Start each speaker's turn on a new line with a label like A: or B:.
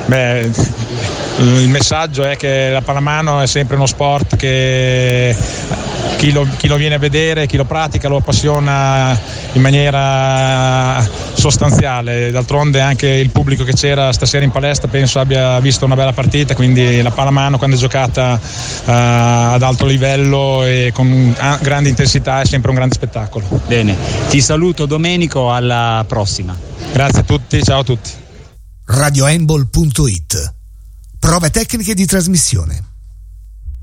A: Beh, il messaggio è che la pallamano è sempre uno sport che chi lo viene a vedere, chi lo pratica lo appassiona in maniera sostanziale. D'altronde anche il pubblico che c'era stasera in palestra penso abbia visto una bella partita, quindi la pallamano quando è giocata ad alto livello e con grande intensità è sempre un grande spettacolo.
B: Bene, ti saluto Domenico, alla prossima.
A: Grazie a tutti, ciao a tutti.
C: radiohandball.it. Prove tecniche di trasmissione.